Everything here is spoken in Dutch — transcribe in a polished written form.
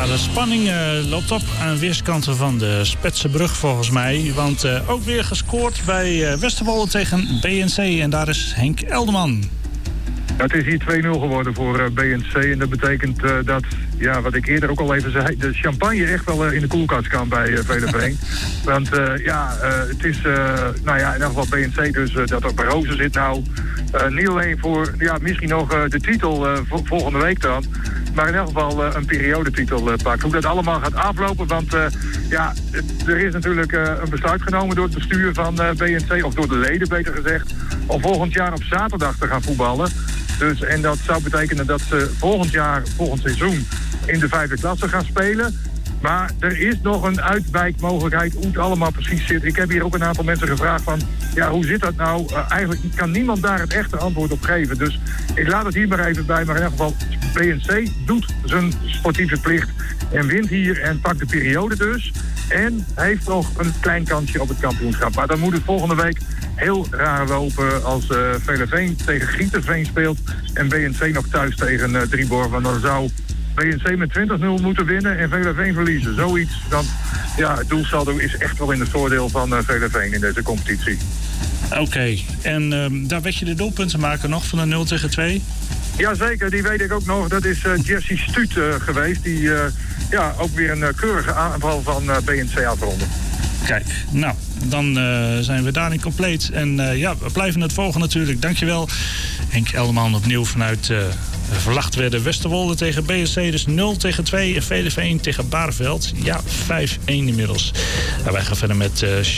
Ja, de spanning loopt op aan weerskanten van de Spetsenbrug volgens mij. Want ook weer gescoord bij Westerwolde tegen BNC. En daar is Henk Elderman. Het is hier 2-0 geworden voor BNC. En dat betekent dat, ja, wat ik eerder ook al even zei, de champagne echt wel in de koelkast kan bij VVV. Want het is, in ieder geval BNC dus dat er bij Rozen zit nou. Niet alleen voor, misschien nog de titel volgende week dan. Maar in elk geval een periodetitel pakt. Hoe dat allemaal gaat aflopen, want er is natuurlijk een besluit genomen door het bestuur van BNC, of door de leden beter gezegd, om volgend jaar op zaterdag te gaan voetballen. Dus, en dat zou betekenen dat ze volgend seizoen in de 5e klasse gaan spelen. Maar er is nog een uitwijkmogelijkheid hoe het allemaal precies zit. Ik heb hier ook een aantal mensen gevraagd van, hoe zit dat nou? Eigenlijk kan niemand daar het echte antwoord op geven. Dus ik laat het hier maar even bij. Maar in ieder geval, BNC doet zijn sportieve plicht en wint hier en pakt de periode dus. En heeft nog een klein kansje op het kampioenschap. Maar dan moet het volgende week heel raar lopen als Veeleveen tegen Grietenveen speelt en BNC nog thuis tegen Drieborg. Want dan zou BNC met 20-0 moeten winnen en Veeleveen verliezen. Zoiets. Want het doelsaldo is echt wel in het voordeel van Veeleveen in deze competitie. Oké. En daar weet je de doelpunten maken nog van de 0-2? Jazeker, die weet ik ook nog. Dat is Jesse Stuut geweest. Die ook weer een keurige aanval van BNC afronden. Kijk, nou, dan zijn we daarin compleet. En we blijven het volgen natuurlijk. Dankjewel. Henk Elderman opnieuw vanuit Vlachtwedde Westerwolde tegen BSC. Dus 0-2 en VVV tegen Bareveld. Ja, 5-1 inmiddels. Wij gaan verder met